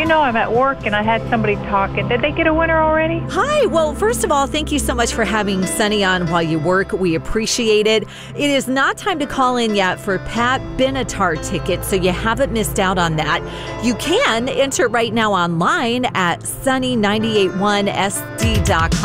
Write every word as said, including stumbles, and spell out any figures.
know I'm at work and I had somebody talking. Did they get a winner already? Hi. Well, first of all, thank you so much for having Sunny on while you work. We appreciate it. It is not time to call in yet for Pat Benatar tickets, so you haven't missed out on that. You can enter right now online at sunny nine eight one S D dot com.